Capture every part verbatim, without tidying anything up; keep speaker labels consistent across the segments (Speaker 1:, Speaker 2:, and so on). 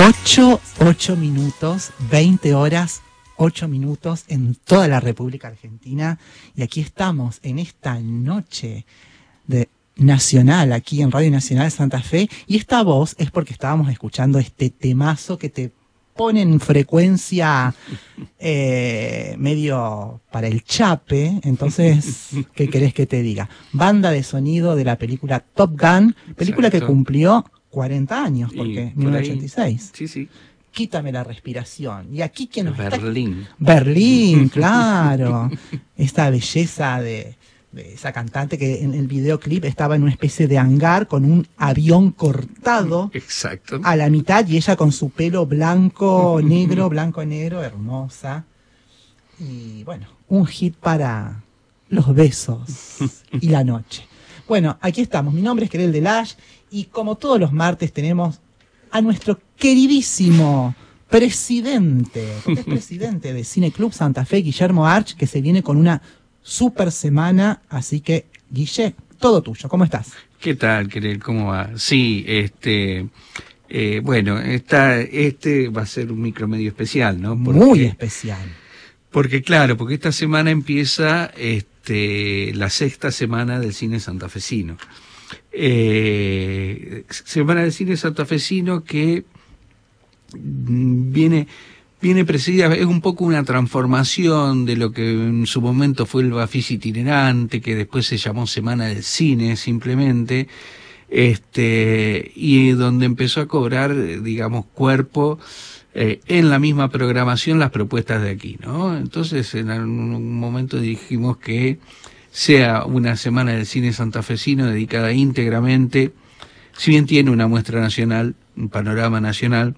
Speaker 1: ocho, ocho minutos, veinte horas, ocho minutos en toda la República Argentina. Y aquí estamos en esta noche de nacional, aquí en Radio Nacional Santa Fe. Y esta voz es porque estábamos escuchando este temazo que te pone en frecuencia eh, medio para el chape. Entonces, ¿qué querés que te diga? Banda de sonido de la película Top Gun, película Exacto. que cumplió cuarenta años, porque mil novecientos ochenta y seis.
Speaker 2: Sí, sí.
Speaker 1: Quítame la respiración. Y aquí que nos
Speaker 2: Berlín.
Speaker 1: Está... Berlín, claro. Esta belleza de, de esa cantante que en el videoclip estaba en una especie de hangar con un avión cortado.
Speaker 2: Exacto.
Speaker 1: A la mitad y ella con su pelo blanco, negro, blanco, negro, hermosa. Y bueno, un hit para los besos y la noche. Bueno, aquí estamos. Mi nombre es Querel Delage y como todos los martes tenemos a nuestro queridísimo presidente, porque es presidente de Cine Club Santa Fe, Guillermo Arch, que se viene con una super semana. Así que, Guille, todo tuyo. ¿Cómo estás?
Speaker 2: ¿Qué tal, Querel? ¿Cómo va? Sí, este... Eh, bueno, esta, este va a ser un micro medio especial, ¿no?
Speaker 1: Porque, Muy especial.
Speaker 2: Porque, claro, porque esta semana empieza este, la sexta semana del cine santafesino. Eh, semana del cine santafesino que viene, viene precedida, es un poco una transformación de lo que en su momento fue el Bafis itinerante, que después se llamó Semana del Cine simplemente, este, y donde empezó a cobrar, digamos, cuerpo eh, en la misma programación las propuestas de aquí, ¿no? Entonces en algún momento dijimos que sea una semana del cine santafesino dedicada íntegramente, si bien tiene una muestra nacional, un panorama nacional,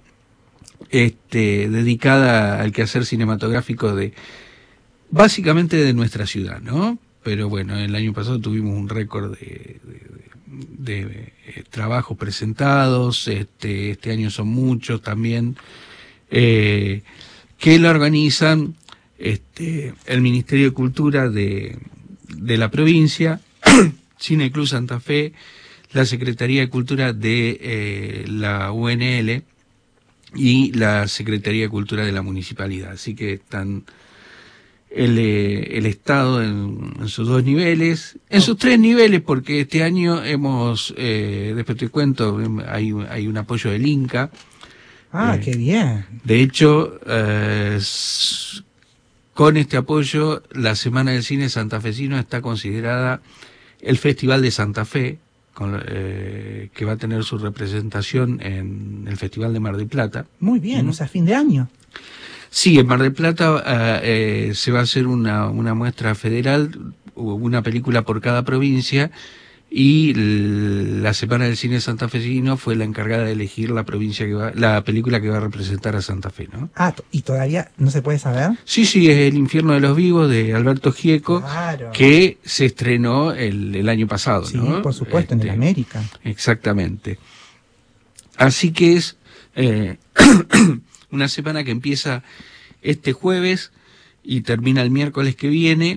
Speaker 2: este, dedicada al quehacer cinematográfico de, básicamente de nuestra ciudad, ¿no? Pero bueno, el año pasado tuvimos un récord de, de, de, de eh, trabajos presentados, este, este año son muchos también, eh, que lo organizan este, el Ministerio de Cultura de de la provincia, Cine Club Santa Fe, la Secretaría de Cultura de eh, la U N L y la Secretaría de Cultura de la Municipalidad. Así que están el, eh, el Estado en, en sus dos niveles, en sus tres niveles, porque este año hemos, eh, después te cuento, hay, hay un apoyo del Inca.
Speaker 1: Ah, eh, qué bien.
Speaker 2: De hecho, eh, con este apoyo, la Semana del Cine Santafesino está considerada el Festival de Santa Fe, con, eh, que va a tener su representación en el Festival de Mar del Plata.
Speaker 1: Muy bien, ¿Mm? O sea, fin de año.
Speaker 2: Sí, en Mar del Plata eh, eh, se va a hacer una, una muestra federal, una película por cada provincia, y la Semana del Cine Santafesino fue la encargada de elegir la provincia que va, la película que va a representar a Santa Fe, ¿no?
Speaker 1: Ah, ¿y todavía no se puede saber?
Speaker 2: Sí, sí, es El Infierno de los Vivos de Alberto Gieco,
Speaker 1: claro.
Speaker 2: Que se estrenó el, el año pasado,
Speaker 1: sí,
Speaker 2: ¿no?
Speaker 1: Sí, por supuesto, este, en el América.
Speaker 2: Exactamente. Así que es eh, una semana que empieza este jueves y termina el miércoles que viene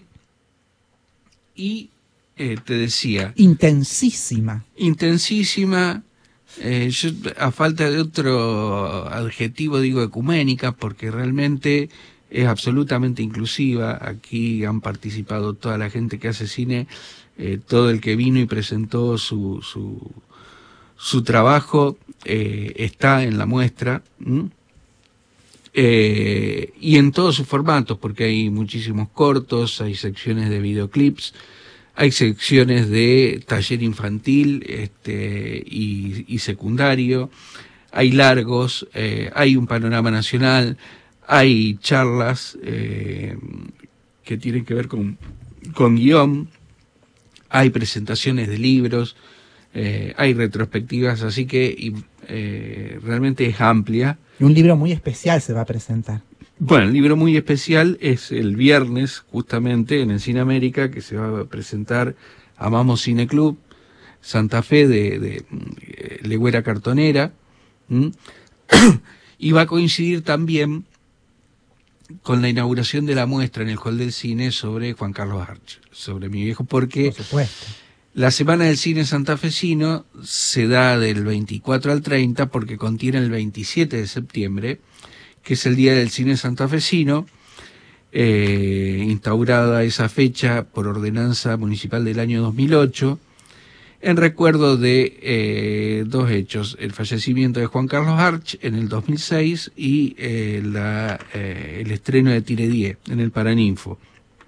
Speaker 2: y Eh, te decía...
Speaker 1: Intensísima.
Speaker 2: Intensísima. Eh, yo, a falta de otro adjetivo, digo ecuménica, porque realmente es absolutamente inclusiva. Aquí han participado toda la gente que hace cine, eh, todo el que vino y presentó su, su, su trabajo eh, está en la muestra. ¿Mm? Eh, y en todos sus formatos, porque hay muchísimos cortos, hay secciones de videoclips, hay secciones de taller infantil este, y, y secundario, hay largos, eh, hay un panorama nacional, hay charlas eh, que tienen que ver con, con guión, hay presentaciones de libros, eh, hay retrospectivas, así que y, eh, realmente es amplia.
Speaker 1: Y un libro muy especial se va a presentar.
Speaker 2: Bueno, el libro muy especial es el viernes, justamente, en el Cine América, que se va a presentar Amamos Cine Club, Santa Fe, de, de, de Legüera Cartonera, ¿Mm? y va a coincidir también con la inauguración de la muestra en el Hall del Cine sobre Juan Carlos Arch, sobre mi viejo, porque
Speaker 1: por supuesto.
Speaker 2: La Semana del Cine Santafesino se da del veinticuatro al treinta porque contiene el veintisiete de septiembre, que es el Día del Cine Santafesino, eh, instaurada esa fecha por ordenanza municipal del año dos mil ocho, en recuerdo de eh, dos hechos: el fallecimiento de Juan Carlos Arch en el dos mil seis y eh, la, eh, el estreno de Tiredié en el Paraninfo.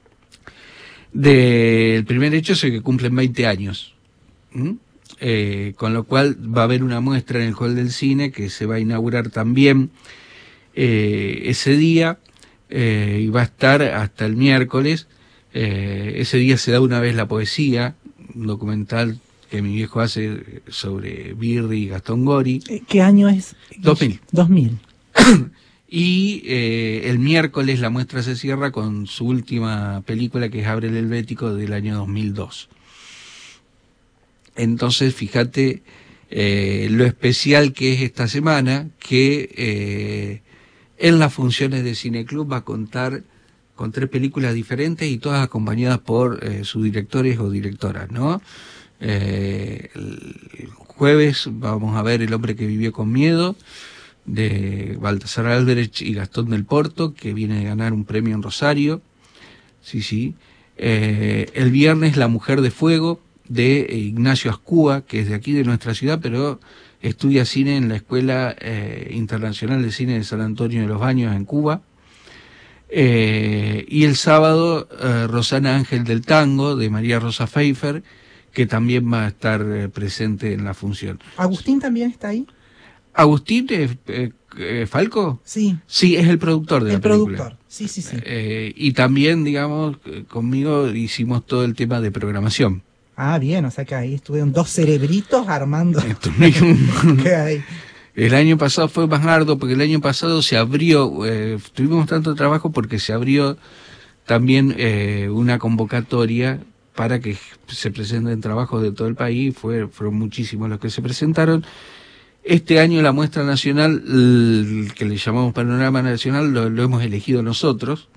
Speaker 2: Del primer hecho es el que cumplen veinte años, ¿Mm? eh, con lo cual va a haber una muestra en el Hall del Cine que se va a inaugurar también eh, ese día, eh, y va a estar hasta el miércoles. Eh, ese día se da una vez la poesía, un documental que mi viejo hace sobre Birri y Gastón Gori.
Speaker 1: ¿Qué año es?
Speaker 2: dos mil.
Speaker 1: dos mil.
Speaker 2: Y eh, el miércoles la muestra se cierra con su última película, que es Abre el Helvético, del año dos mil dos. Entonces, fíjate eh, lo especial que es esta semana, que eh, en las funciones de Cineclub va a contar con tres películas diferentes y todas acompañadas por eh, sus directores o directoras, ¿no? Eh, el jueves vamos a ver El hombre que vivió con miedo, de Baltasar Albrecht y Gastón del Porto, que viene de ganar un premio en Rosario. Sí, sí. Eh, el viernes La mujer de fuego, de Ignacio Azcúa, que es de aquí de nuestra ciudad, pero estudia cine en la Escuela eh, Internacional de Cine de San Antonio de los Baños en Cuba. Eh, y el sábado eh, Rosana Ángel del Tango, de María Rosa Pfeiffer, que también va a estar eh, presente en la función.
Speaker 1: ¿Agustín también está ahí?
Speaker 2: ¿Agustín eh, eh, Falco?
Speaker 1: Sí.
Speaker 2: Sí, es el productor de
Speaker 1: el
Speaker 2: la película.
Speaker 1: El productor, sí, sí, sí.
Speaker 2: Eh, y también, digamos, conmigo hicimos todo el tema de programación.
Speaker 1: Ah, bien, o sea que ahí estuvieron dos cerebritos armando. ¿Qué hay?
Speaker 2: El año pasado fue más arduo porque el año pasado se abrió, eh, tuvimos tanto trabajo porque se abrió también eh, una convocatoria para que se presenten trabajos de todo el país. Fue, fueron muchísimos los que se presentaron. Este año la muestra nacional, el, que le llamamos Panorama Nacional, lo, lo hemos elegido nosotros,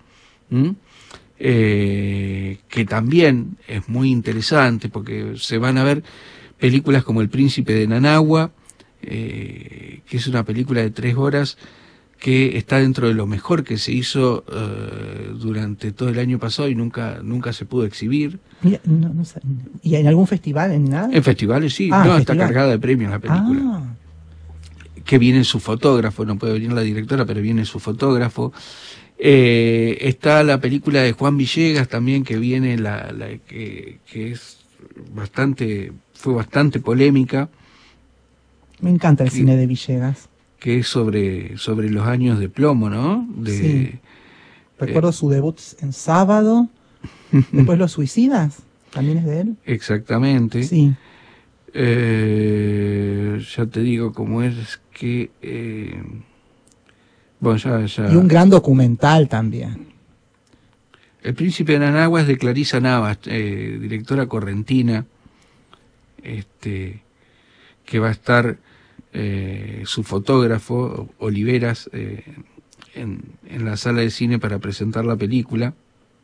Speaker 2: eh, que también es muy interesante porque se van a ver películas como El Príncipe de Nanagua, eh, que es una película de tres horas que está dentro de lo mejor que se hizo eh, durante todo el año pasado y nunca nunca se pudo exhibir.
Speaker 1: Mira, no, no, ¿y en algún festival, en nada?
Speaker 2: En festivales sí,
Speaker 1: ah,
Speaker 2: no,
Speaker 1: festival.
Speaker 2: Está cargada de premios la película.
Speaker 1: Ah.
Speaker 2: Que viene su fotógrafo, no puede venir la directora, pero viene su fotógrafo. Eh, está la película de Juan Villegas también, que viene, la, la que, que es bastante, fue bastante polémica.
Speaker 1: Me encanta el
Speaker 2: que,
Speaker 1: cine de Villegas.
Speaker 2: Que es sobre, sobre los años de plomo, ¿no? De,
Speaker 1: sí. Recuerdo eh, su debut en Sábado, después Los Suicidas, también es de él.
Speaker 2: Exactamente.
Speaker 1: Sí.
Speaker 2: Eh, ya te digo cómo es que... Eh, bueno, ya, ya...
Speaker 1: Y un gran documental también.
Speaker 2: El Príncipe de Nanagua es de Clarisa Navas, eh, directora correntina, este, que va a estar eh, su fotógrafo, Oliveras, eh, en, en la sala de cine para presentar la película.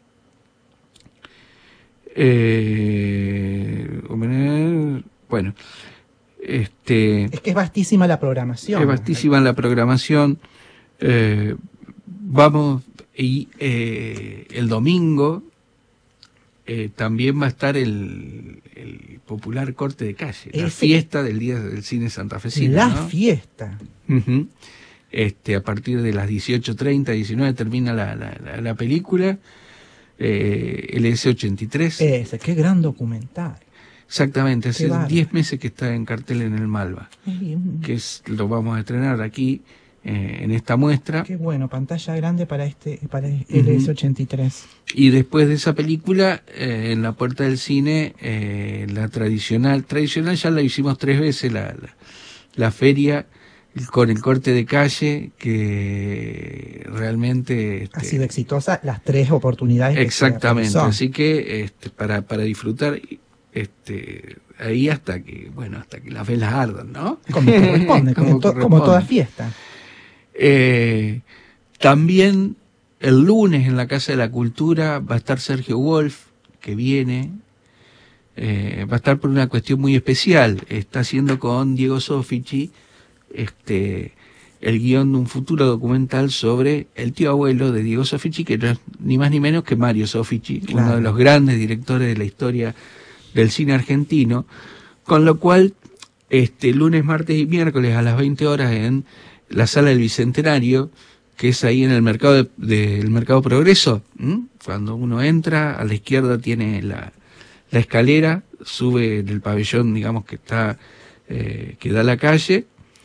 Speaker 2: Eh, bueno, este...
Speaker 1: Es que es vastísima la programación.
Speaker 2: Es vastísima la programación. Eh, vamos, y eh, el domingo eh, también va a estar el, el popular corte de calle, la
Speaker 1: Ese,
Speaker 2: fiesta del Día del Cine Santafesino.
Speaker 1: La
Speaker 2: ¿no?
Speaker 1: fiesta.
Speaker 2: Uh-huh. Este, a partir de las dieciocho treinta, diecinueve termina la, la, la, la película. Eh, el S ochenta y tres.
Speaker 1: Ese, qué gran documental.
Speaker 2: Exactamente, hace diez meses que está en cartel en el Malva, que es, lo vamos a estrenar aquí eh, en esta muestra.
Speaker 1: Qué bueno, pantalla grande para este para el uh-huh. S ochenta y tres.
Speaker 2: Y después de esa película, eh, en la puerta del cine, eh, la tradicional, tradicional ya la hicimos tres veces, la, la, la feria con el corte de calle, que realmente... Este,
Speaker 1: ha sido exitosa las tres oportunidades.
Speaker 2: Exactamente,
Speaker 1: que
Speaker 2: así que este, para, para disfrutar... Este, ahí hasta que, bueno, hasta que las velas ardan, ¿no?
Speaker 1: Como corresponde, como, como, to, corresponde. Como toda fiesta.
Speaker 2: Eh, también el lunes en la Casa de la Cultura va a estar Sergio Wolf, que viene, eh, va a estar por una cuestión muy especial. Está haciendo con Diego Soffici este, el guión de un futuro documental sobre el tío abuelo de Diego Soffici, que no es ni más ni menos que Mario Soffici, claro, uno de los grandes directores de la historia del cine argentino, con lo cual este lunes, martes y miércoles a las veinte horas en la Sala del Bicentenario, que es ahí en el mercado del de, de Mercado Progreso. ¿Mm? Cuando uno entra, a la izquierda tiene la, la escalera, sube en el pabellón, digamos, que está eh, que da a la calle.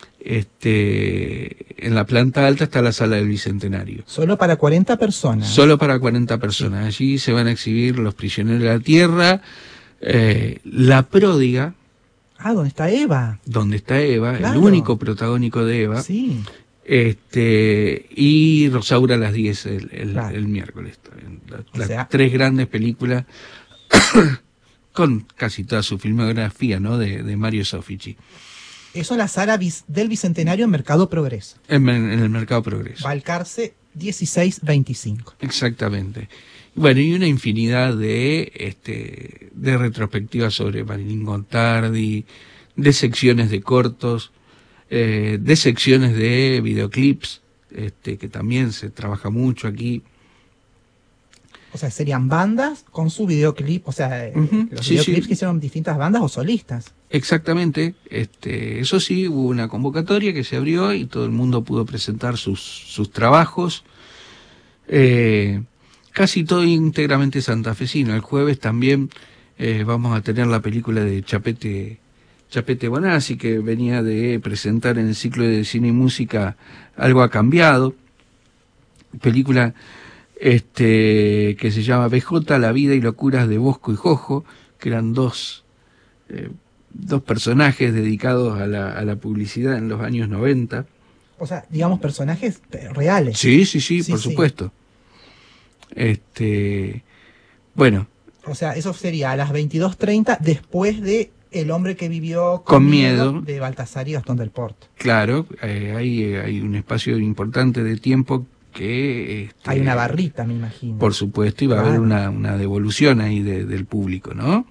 Speaker 2: Este, en la planta alta está la Sala del Bicentenario.
Speaker 1: Solo para cuarenta personas.
Speaker 2: Solo para cuarenta personas. Allí se van a exhibir Los Prisioneros de la Tierra, eh, La Pródiga.
Speaker 1: Ah, ¿dónde está Eva?
Speaker 2: Donde está Eva,
Speaker 1: claro,
Speaker 2: el único protagónico de Eva.
Speaker 1: Sí.
Speaker 2: Este, y Rosaura a las diez el, el,
Speaker 1: claro,
Speaker 2: el miércoles. La, las
Speaker 1: sea,
Speaker 2: tres grandes películas con casi toda su filmografía, ¿no? De, de Mario Soffici.
Speaker 1: Eso en la sala del Bicentenario en Mercado Progreso.
Speaker 2: En, en el Mercado Progreso.
Speaker 1: Balcarce dieciséis veinticinco.
Speaker 2: Exactamente. Bueno, y una infinidad de este de retrospectivas sobre Marilyn Gontardi, de secciones de cortos, eh, de secciones de videoclips, este que también se trabaja mucho aquí.
Speaker 1: O sea, serían bandas con su videoclip, o sea,
Speaker 2: uh-huh,
Speaker 1: los
Speaker 2: sí,
Speaker 1: videoclips
Speaker 2: sí.
Speaker 1: que hicieron distintas bandas o solistas.
Speaker 2: Exactamente, este, eso sí, hubo una convocatoria que se abrió y todo el mundo pudo presentar sus, sus trabajos, eh, casi todo íntegramente santafesino. El jueves también eh, vamos a tener la película de Chapete, Chapete Bonazzi, que venía de presentar en el ciclo de cine y música Algo ha cambiado, película este que se llama B J, La vida y locuras de Bosco y Jojo, que eran dos eh, dos personajes dedicados a la, a la publicidad en los años noventa.
Speaker 1: O sea, digamos personajes reales.
Speaker 2: Sí, sí, sí,
Speaker 1: sí
Speaker 2: por
Speaker 1: sí.
Speaker 2: supuesto. Este, bueno.
Speaker 1: O sea, eso sería a las veintidós treinta después de El hombre que vivió
Speaker 2: con, con miedo, miedo
Speaker 1: de Baltasar y Gastón del Porto.
Speaker 2: Claro, eh, hay, hay un espacio importante de tiempo que... Este,
Speaker 1: hay una barrita, me imagino.
Speaker 2: Por supuesto, y va claro. a haber una, una devolución ahí de, del público, ¿no?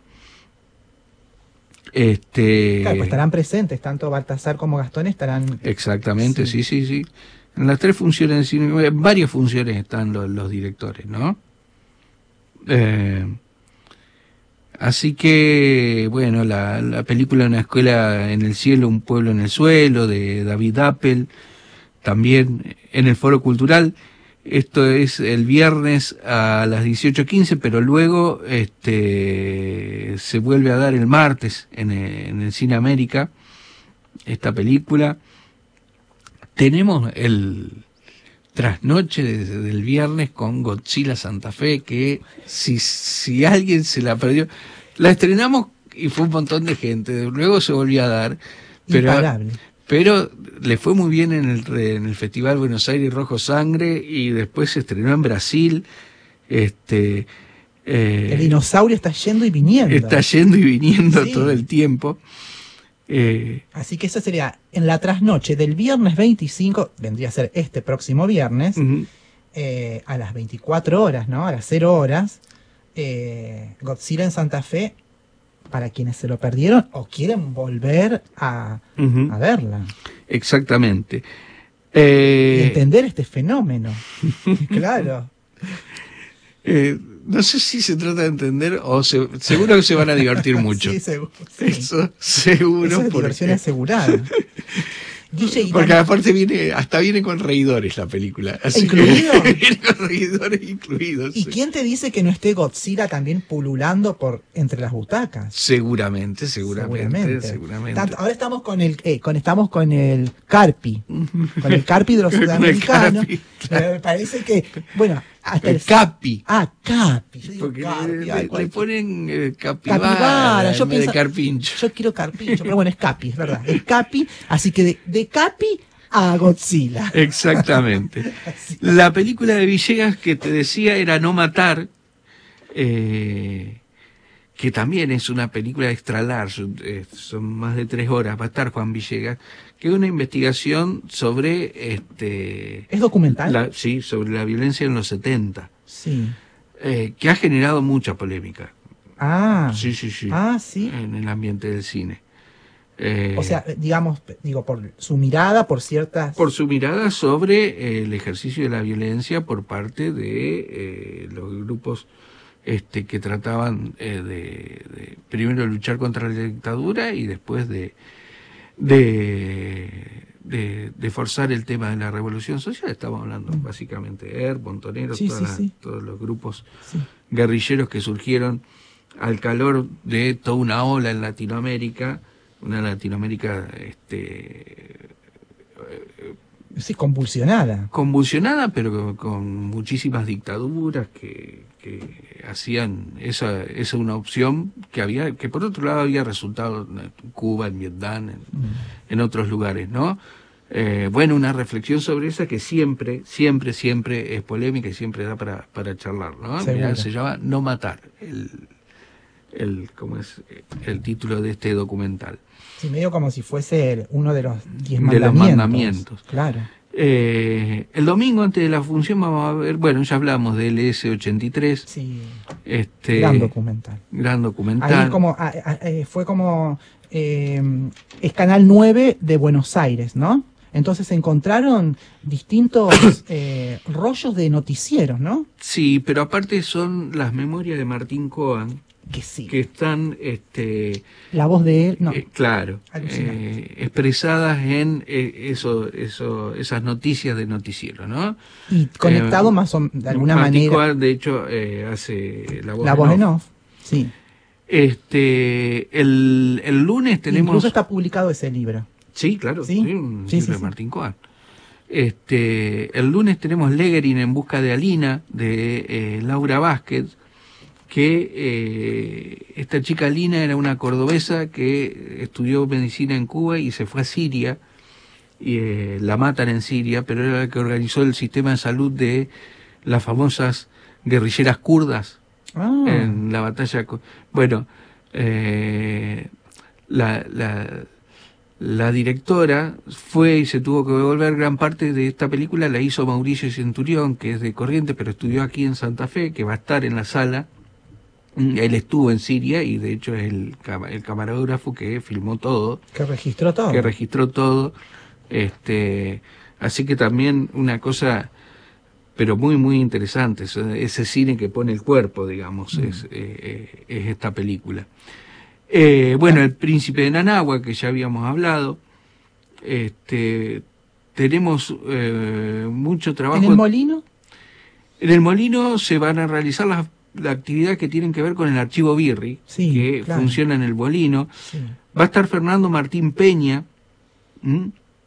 Speaker 2: Este...
Speaker 1: Claro, pues estarán presentes, tanto Baltasar como Gastón estarán...
Speaker 2: Exactamente, sí, sí, sí. sí. En las tres funciones de cine, en varias funciones están los, los directores, ¿no? Eh, así que, bueno, la, la película Una escuela en el cielo, un pueblo en el suelo, de David Appel, también en el Foro Cultural. Esto es el viernes a las dieciocho quince, pero luego este se vuelve a dar el martes en el, en el Cine América, esta película. Tenemos el trasnoche de, del viernes con Godzilla Santa Fe, que si, si alguien se la perdió, la estrenamos y fue un montón de gente, luego se volvió a dar, pero...
Speaker 1: Imparable.
Speaker 2: Pero le fue muy bien en el, en el Festival Buenos Aires Rojo Sangre y después se estrenó en Brasil. Este, eh,
Speaker 1: el dinosaurio está yendo y viniendo.
Speaker 2: Está yendo y viniendo
Speaker 1: sí.
Speaker 2: todo el tiempo. Eh,
Speaker 1: Así que eso sería en la trasnoche del viernes veinticinco, vendría a ser este próximo viernes, uh-huh. eh, a las veinticuatro horas, ¿no? A las cero horas, eh, Godzilla en Santa Fe, para quienes se lo perdieron o quieren volver a, uh-huh. a verla.
Speaker 2: Exactamente. Eh...
Speaker 1: Y entender este fenómeno. Claro.
Speaker 2: Eh, no sé si se trata de entender o se, seguro que se van a divertir mucho.
Speaker 1: Sí, seguro. Sí.
Speaker 2: Eso seguro.
Speaker 1: Eso es
Speaker 2: porque...
Speaker 1: diversión asegurada. Guille,
Speaker 2: porque
Speaker 1: también...
Speaker 2: aparte viene, hasta viene con reidores la película. Así
Speaker 1: ¿incluido?
Speaker 2: Que viene con reidores incluidos.
Speaker 1: ¿Y quién te dice que no esté Godzilla también pululando por entre las butacas?
Speaker 2: Seguramente, seguramente, seguramente. seguramente.
Speaker 1: Tanto, ahora estamos con el, eh, con, estamos con el Carpi, con el Carpi de los sudamericanos. Carpi, claro. Me parece que, bueno, hasta
Speaker 2: el,
Speaker 1: el
Speaker 2: Capi.
Speaker 1: Ah, Capi. Yo digo
Speaker 2: porque
Speaker 1: Carpi,
Speaker 2: le,
Speaker 1: ay,
Speaker 2: le ponen eh, capibara,
Speaker 1: capibara. Yo pienso,
Speaker 2: de carpincho.
Speaker 1: Yo quiero carpincho, pero bueno, es Capi, es verdad. Es Capi, así que de, de Capi a Godzilla.
Speaker 2: Exactamente. La película de Villegas que te decía era No Matar, eh, que también es una película extra large, eh, son más de tres horas, va a estar Juan Villegas, que es una investigación sobre... este
Speaker 1: ¿Es documental?
Speaker 2: La, sí, sobre la violencia en los setenta.
Speaker 1: Sí.
Speaker 2: Eh, que ha generado mucha polémica.
Speaker 1: Ah,
Speaker 2: Sí, sí, sí.
Speaker 1: ah, sí.
Speaker 2: En el ambiente del cine. Eh,
Speaker 1: O sea, digamos, digo, por su mirada, por ciertas...
Speaker 2: por su mirada sobre eh, el ejercicio de la violencia por parte de eh, los grupos este, que trataban eh, de, de primero luchar contra la dictadura y después de, de, de, de forzar el tema de la revolución social. Estamos hablando mm. básicamente de E R, Montoneros,
Speaker 1: sí,
Speaker 2: todas,
Speaker 1: sí, sí.
Speaker 2: todos los grupos
Speaker 1: sí.
Speaker 2: guerrilleros que surgieron al calor de toda una ola en Latinoamérica, una Latinoamérica este,
Speaker 1: sí, convulsionada.
Speaker 2: Convulsionada, pero con, con muchísimas dictaduras que, que hacían esa, esa una opción que había, que por otro lado había resultado en Cuba, en Vietnam, en, mm. en otros lugares, ¿no? Eh, bueno, una reflexión sobre esa que siempre, siempre, siempre es polémica y siempre da para, para charlar, ¿no? Mirá, se llama No Matar, el, el, ¿cómo es? El título de este documental.
Speaker 1: Sí, medio como si fuese uno de los diez
Speaker 2: mandamientos. De los mandamientos.
Speaker 1: Claro.
Speaker 2: Eh, el domingo antes de la función vamos a ver, bueno, ya hablamos del ese ochenta y tres.
Speaker 1: Sí.
Speaker 2: Este,
Speaker 1: gran documental.
Speaker 2: Gran documental.
Speaker 1: Ahí como, a, a, a, fue como, eh, es Canal nueve de Buenos Aires, ¿no? Entonces se encontraron distintos eh, rollos de noticieros, ¿no?
Speaker 2: Sí, pero aparte son las memorias de Martín Coan.
Speaker 1: Que sí.
Speaker 2: Que están... este
Speaker 1: la voz de él, no.
Speaker 2: Eh, claro. Eh, expresadas en eh, eso, eso, esas noticias de noticiero, ¿no?
Speaker 1: Y conectado eh, más o de alguna
Speaker 2: Martín
Speaker 1: manera.
Speaker 2: Coan, de hecho, eh, hace la voz,
Speaker 1: la voz en off. Sí.
Speaker 2: Este, el, el lunes tenemos...
Speaker 1: Incluso está publicado ese libro.
Speaker 2: Sí, claro,
Speaker 1: sí,
Speaker 2: sí un
Speaker 1: sí,
Speaker 2: libro
Speaker 1: sí,
Speaker 2: de
Speaker 1: sí.
Speaker 2: Martín Coan. Este, el lunes tenemos Legerin en busca de Alina, de eh, Laura Vázquez, que eh, esta chica Alina era una cordobesa que estudió medicina en Cuba y se fue a Siria, y eh, la matan en Siria, pero era la que organizó el sistema de salud de las famosas guerrilleras kurdas
Speaker 1: ah.
Speaker 2: en la batalla. Bueno, eh, la... la La directora fue y se tuvo que devolver. Gran parte de esta película la hizo Mauricio Centurión, que es de Corrientes, pero estudió aquí en Santa Fe, que va a estar en la sala. Él estuvo en Siria y de hecho es el, el camarógrafo que filmó todo.
Speaker 1: Que registró todo.
Speaker 2: Que registró todo. Este, así que también una cosa, pero muy, muy interesante. Ese cine que pone el cuerpo, digamos, mm. es, eh, es esta película. Eh, bueno, El Príncipe de Nanagua, que ya habíamos hablado. Este, tenemos eh, mucho trabajo.
Speaker 1: ¿En el Molino?
Speaker 2: En el Molino se van a realizar las, las actividades que tienen que ver con el archivo Birri,
Speaker 1: sí,
Speaker 2: que
Speaker 1: claro.
Speaker 2: funciona en el Molino.
Speaker 1: Sí.
Speaker 2: Va a estar Fernando Martín Peña, ¿m?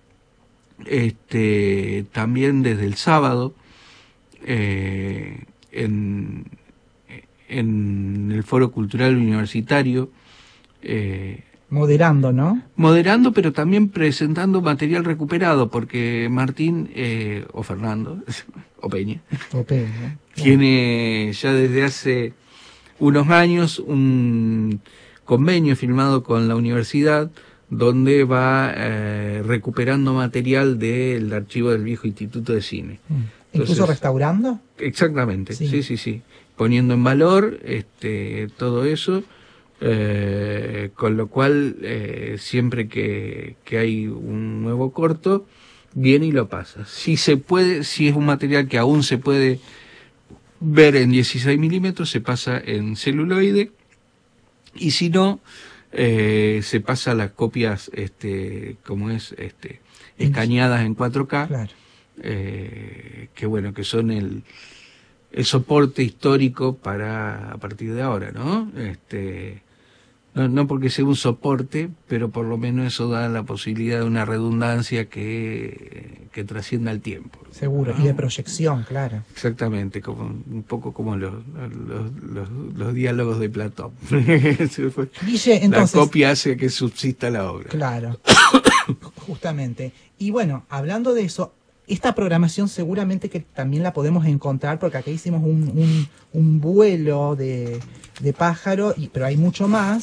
Speaker 2: este, también desde el sábado, eh, en, en el Foro Cultural Universitario.
Speaker 1: Eh, moderando, ¿no?
Speaker 2: Moderando, pero también presentando material recuperado, porque Martín, eh, o Fernando, o Peña,
Speaker 1: o Peña
Speaker 2: tiene ya desde hace unos años un convenio firmado con la universidad donde va eh, recuperando material del archivo del viejo Instituto de Cine.
Speaker 1: Mm. ¿Incluso Entonces, restaurando?
Speaker 2: Exactamente, sí, sí, sí, sí. Poniendo en valor este, todo eso. Eh, con lo cual eh, siempre que, que hay un nuevo corto viene y lo pasa. Si se puede, si es un material que aún se puede ver en dieciséis milímetros, se pasa en celuloide, y si no eh, se pasa las copias este como es este escaneadas en cuatro K,
Speaker 1: claro.
Speaker 2: eh, que bueno, que son el el soporte histórico para a partir de ahora, ¿no? Este, no, no porque sea un soporte, pero por lo menos eso da la posibilidad de una redundancia que, que trascienda el tiempo.
Speaker 1: Seguro, ¿no? Y de proyección, claro.
Speaker 2: Exactamente, como un poco como los, los, los, los diálogos de Platón.
Speaker 1: Guille, entonces,
Speaker 2: la copia hace que subsista la obra.
Speaker 1: Claro, justamente. Y bueno, hablando de eso, esta programación seguramente que también la podemos encontrar, porque acá hicimos un, un, un vuelo de, de pájaro, y, pero hay mucho más.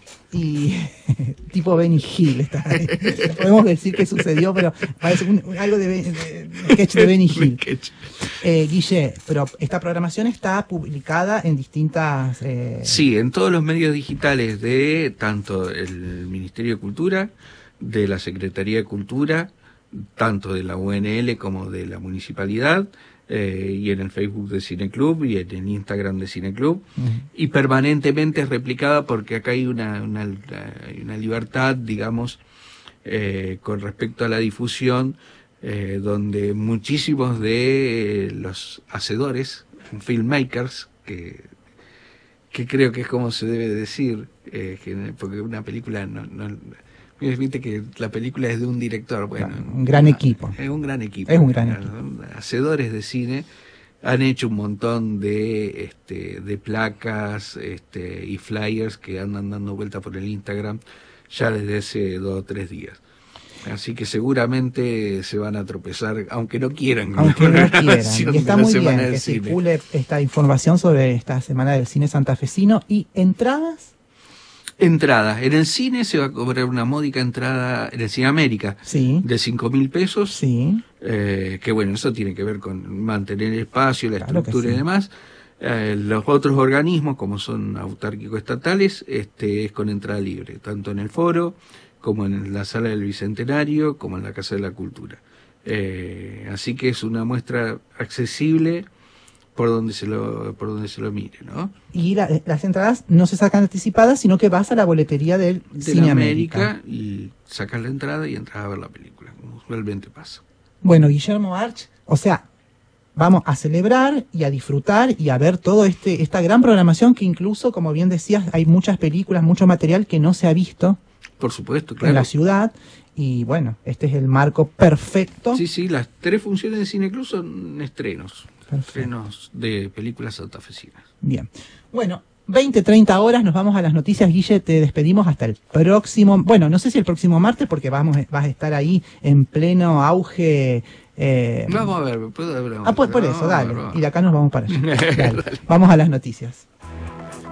Speaker 1: Y tipo Benny Hill está ahí. Podemos decir que sucedió, pero parece un, un- algo de, de, de sketch de Benny Hill. Eh, Guille, pero esta programación está publicada en distintas... Eh...
Speaker 2: Sí, en todos los medios digitales de tanto el Ministerio de Cultura, de la Secretaría de Cultura, tanto de la U N L como de la Municipalidad, eh, y en el Facebook de Cineclub y en el Instagram de Cineclub,
Speaker 1: Uh-huh.
Speaker 2: y permanentemente es replicada porque acá hay una, una, hay una libertad, digamos, eh, con respecto a la difusión, eh, donde muchísimos de eh, los hacedores, filmmakers, que, que creo que es como se debe decir, eh, que, porque una película no... no viste que la película es de un director, bueno,
Speaker 1: un gran equipo.
Speaker 2: Es un gran equipo.
Speaker 1: Es un gran equipo.
Speaker 2: Hacedores de cine han hecho un montón de este de placas este y flyers que andan dando vuelta por el Instagram ya desde hace dos o tres días. Así que seguramente se van a tropezar, aunque no quieran. Con
Speaker 1: Aunque
Speaker 2: la
Speaker 1: no quieran.
Speaker 2: programación
Speaker 1: Y está
Speaker 2: de la
Speaker 1: muy bien
Speaker 2: Semana del
Speaker 1: que
Speaker 2: Cine.
Speaker 1: circule esta información sobre esta Semana del Cine Santafesino. ¿Y entradas?
Speaker 2: Entrada. En el cine se va a cobrar una módica entrada, en el Cine América,
Speaker 1: Sí.
Speaker 2: de cinco mil pesos.
Speaker 1: Sí.
Speaker 2: Eh, que bueno, eso tiene que ver con mantener el espacio, la
Speaker 1: Claro que
Speaker 2: estructura
Speaker 1: sí.
Speaker 2: y demás. Eh, los otros organismos, como son autárquicos estatales, este es con entrada libre, tanto en el foro, como en la sala del Bicentenario, como en la Casa de la Cultura. Eh, así que es una muestra accesible por donde se lo, por donde se lo mire, ¿no?
Speaker 1: Y la- las entradas no se sacan anticipadas, sino que vas a la boletería del
Speaker 2: De
Speaker 1: Cine
Speaker 2: la
Speaker 1: América.
Speaker 2: América, y sacas la entrada y entras a ver la película, como usualmente pasa.
Speaker 1: Bueno, Guillermo Arch, o sea, vamos a celebrar y a disfrutar y a ver todo este esta gran programación que incluso, como bien decías, hay muchas películas, mucho material que no se ha visto
Speaker 2: Por supuesto,
Speaker 1: en
Speaker 2: claro.
Speaker 1: la ciudad. Y bueno, este es el marco perfecto.
Speaker 2: Sí, sí, las tres funciones de Cineclub son estrenos.
Speaker 1: Perfecto.
Speaker 2: Estrenos de películas santafesinas.
Speaker 1: Bien. Bueno, veinte, treinta horas, nos vamos a las noticias, Guille, te despedimos hasta el próximo, bueno, no sé si el próximo martes, porque vamos, vas a estar ahí en pleno auge. Eh,
Speaker 2: Vamos a ver, ¿puedo hablar?
Speaker 1: ah, por, por eso,
Speaker 2: No,
Speaker 1: dale.
Speaker 2: no, no.
Speaker 1: Y de acá nos vamos para allá. Dale. Vamos a las noticias.